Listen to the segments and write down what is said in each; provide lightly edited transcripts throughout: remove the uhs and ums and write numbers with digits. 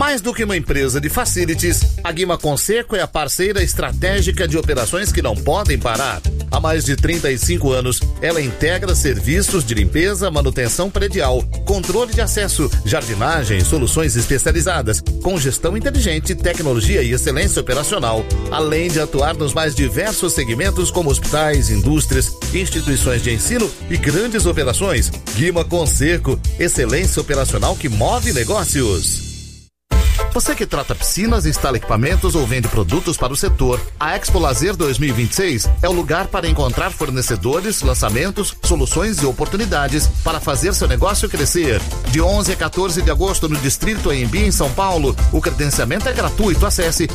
Mais do que uma empresa de facilities, a Guima Conserco é a parceira estratégica de operações que não podem parar. Há mais de 35 anos, ela integra serviços de limpeza, manutenção predial, controle de acesso, jardinagem, soluções especializadas, com gestão inteligente, tecnologia e excelência operacional, além de atuar nos mais diversos segmentos como hospitais, indústrias, instituições de ensino e grandes operações. Guima Conserco, excelência operacional que move negócios. Você que trata piscinas, instala equipamentos ou vende produtos para o setor, a Expo Lazer 2026 é o lugar para encontrar fornecedores, lançamentos, soluções e oportunidades para fazer seu negócio crescer. De 11 a 14 de agosto no Distrito Anhembi, em São Paulo, o credenciamento é gratuito. Acesse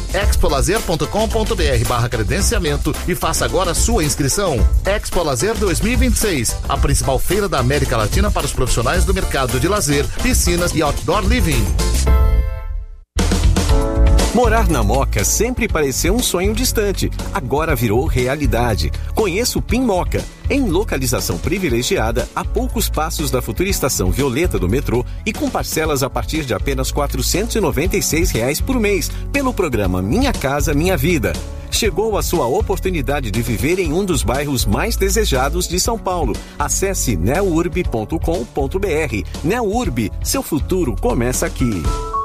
expolazer.com.br/credenciamento e faça agora a sua inscrição. Expo Lazer 2026, a principal feira da América Latina para os profissionais do mercado de lazer, piscinas e outdoor living. Morar na Moca sempre pareceu um sonho distante, agora virou realidade. Conheça o PIN Moca, em localização privilegiada, a poucos passos da futura estação Violeta do metrô e com parcelas a partir de apenas R$ 496 por mês, pelo programa Minha Casa Minha Vida. Chegou a sua oportunidade de viver em um dos bairros mais desejados de São Paulo. Acesse neurb.com.br. Neurb, seu futuro começa aqui.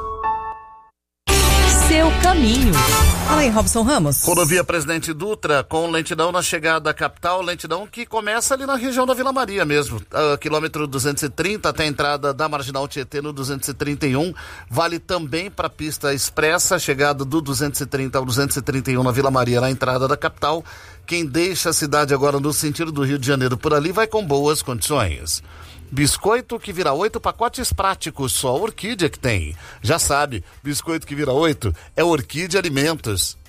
Seu caminho. Fala aí, Robson Ramos. Rodovia Presidente Dutra com lentidão na chegada à capital, lentidão que começa ali na região da Vila Maria mesmo, quilômetro 230 até a entrada da Marginal Tietê no 231, vale também para a pista expressa, chegada do 230 ao 231 na Vila Maria, na entrada da capital. Quem deixa a cidade agora no sentido do Rio de Janeiro por ali vai com boas condições. Biscoito que vira 8, pacotes práticos, só a Orquídea que tem. Já sabe, biscoito que vira 8 é Orquídea Alimentos.